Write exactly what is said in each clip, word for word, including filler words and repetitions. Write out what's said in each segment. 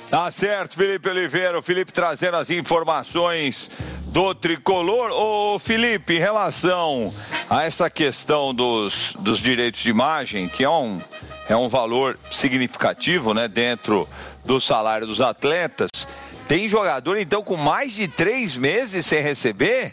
Tá certo, Felipe Oliveira. O Felipe trazendo as informações do Tricolor. Ô, Felipe, em relação a essa questão dos, dos direitos de imagem, que é um, é um valor significativo, né, dentro do salário dos atletas, tem jogador, então, com mais de três meses sem receber?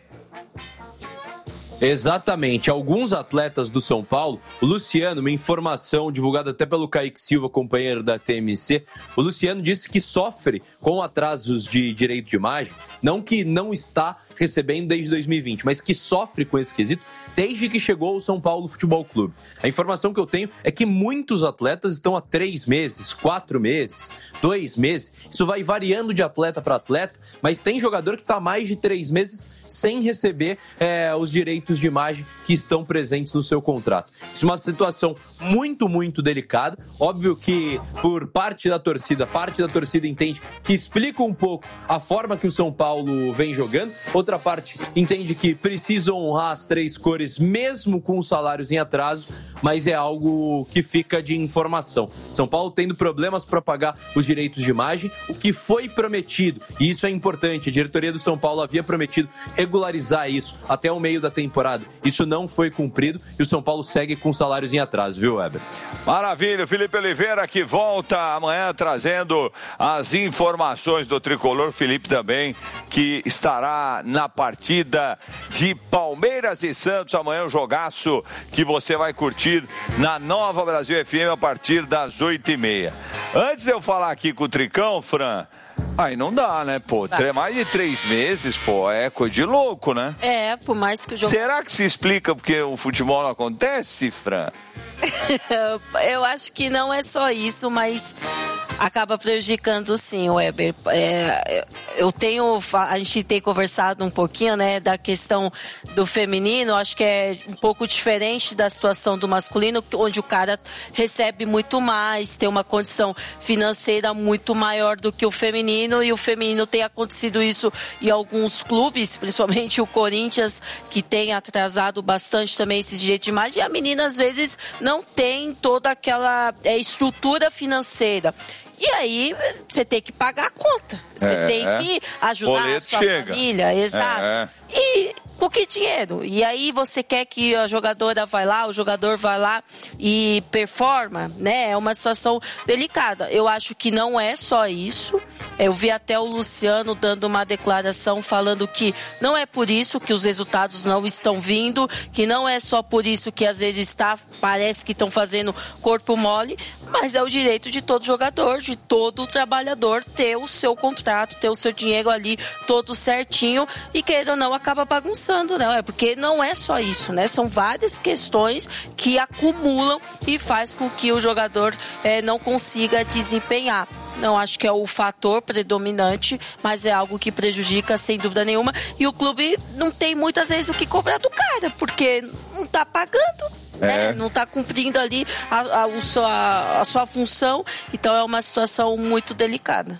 Exatamente. Alguns atletas do São Paulo, o Luciano, uma informação divulgada até pelo Kaique Silva, companheiro da T M C, o Luciano disse que sofre com atrasos de direito de imagem, não que não está recebendo desde dois mil e vinte, mas que sofre com esse quesito desde que chegou ao São Paulo Futebol Clube. A informação que eu tenho é que muitos atletas estão há três meses, quatro meses, dois meses. Isso vai variando de atleta para atleta, mas tem jogador que está há mais de três meses sem receber é, os direitos de imagem que estão presentes no seu contrato. Isso é uma situação muito, muito delicada. Óbvio que por parte da torcida, parte da torcida entende que explica um pouco a forma que o São Paulo vem jogando. Outra parte entende que precisa honrar as três cores mesmo com os salários em atraso, mas é algo que fica de informação. São Paulo tendo problemas para pagar os direitos de imagem, o que foi prometido, e isso é importante, a diretoria do São Paulo havia prometido regularizar isso até o meio da temporada. Isso não foi cumprido e o São Paulo segue com salários em atraso, viu, Weber? Maravilha, Felipe Oliveira que volta amanhã trazendo as informações do Tricolor. Felipe também, que estará na partida de Palmeiras e Santos. Amanhã um jogaço que você vai curtir na Nova Brasil F M a partir das oito e meia. Antes de eu falar aqui com o Tricão, Fran, aí não dá, né, pô? Vai. Mais de três meses, pô, é coisa de louco, né? É, por mais que o jogo... Será que se explica porque o futebol não acontece, Fran? Eu acho que não é só isso, mas acaba prejudicando sim, Weber. É, eu tenho, a gente tem conversado um pouquinho, né, da questão do feminino. Acho que é um pouco diferente da situação do masculino, onde o cara recebe muito mais, tem uma condição financeira muito maior do que o feminino, e o feminino tem acontecido isso em alguns clubes, principalmente o Corinthians, que tem atrasado bastante também esse direito de imagem, e a menina às vezes não tem toda aquela é, estrutura financeira. E aí, você tem que pagar a conta. Você é, tem que ajudar Boleto a sua chega. família. Exato. É. E com que dinheiro? E aí você quer que a jogadora vai lá, o jogador vai lá e performa, né? É uma situação delicada. Eu acho que não é só isso. Eu vi até o Luciano dando uma declaração falando que não é por isso que os resultados não estão vindo, que não é só por isso que às vezes está, parece que estão fazendo corpo mole, mas é o direito de todo jogador, de todo trabalhador ter o seu contrato, ter o seu dinheiro ali todo certinho, e queira ou não acaba bagunçando, né? Porque não é só isso, né? São várias questões que acumulam e faz com que o jogador é, não consiga desempenhar. Não acho que é o fator predominante, mas é algo que prejudica sem dúvida nenhuma, e o clube não tem muitas vezes o que cobrar do cara, porque não está pagando. É. Né? Não está cumprindo ali a, a, a, sua, a sua função, então é uma situação muito delicada.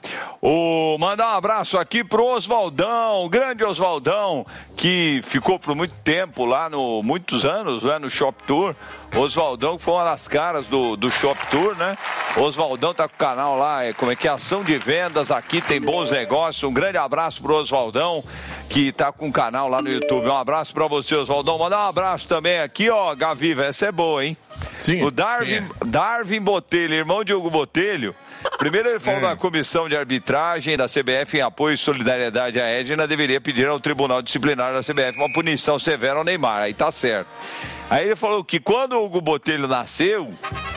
O, mandar um abraço aqui pro Oswaldão, o grande Oswaldão, que ficou por muito tempo lá, no, muitos anos, né, no Shop Tour. Oswaldão, que foi uma das caras do, do Shop Tour, né? Oswaldão tá com o canal lá, é, como é que é? Ação de vendas, aqui tem bons negócios. Um grande abraço pro Oswaldão, que tá com o canal lá no YouTube. Um abraço pra você, Oswaldão. Mandar um abraço também aqui, ó, Gaviva, essa é boa, hein? Sim. O Darwin, é. Darwin Botelho, irmão de Hugo Botelho. Primeiro ele falou é. da comissão de arbitragem da C B F em apoio e solidariedade à Edna deveria pedir ao Tribunal Disciplinar da C B F uma punição severa ao Neymar. Aí tá certo. Aí ele falou que quando o Hugo Botelho nasceu,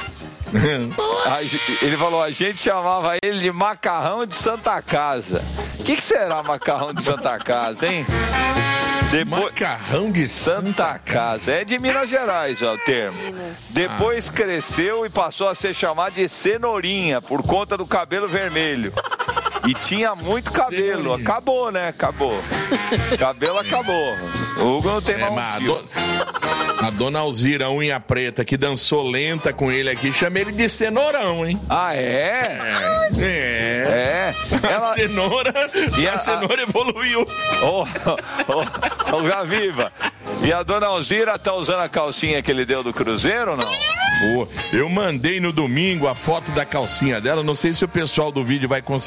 a, ele falou, a gente chamava ele de macarrão de Santa Casa. O que, que será macarrão de Santa Casa, hein? Depois... Macarrão de Santa, Santa Casa. É de Minas Gerais, ó, o termo. Minas. Depois ah. cresceu e passou a ser chamado de cenourinha, por conta do cabelo vermelho. E tinha muito cabelo. Cenourinha. Acabou, né? Acabou. Cabelo acabou. O Hugo não tem é, mais um tio. A dona Alzira, unha preta, que dançou lenta com ele aqui, chama ele de cenourão, hein? Ah, é? É. É. é. Ela... A cenoura, e a, a cenoura evoluiu. Ô, ô, ô, Gaviva, e a dona Alzira tá usando a calcinha que ele deu do Cruzeiro ou não? Oh, eu mandei no domingo a foto da calcinha dela, não sei se o pessoal do vídeo vai conseguir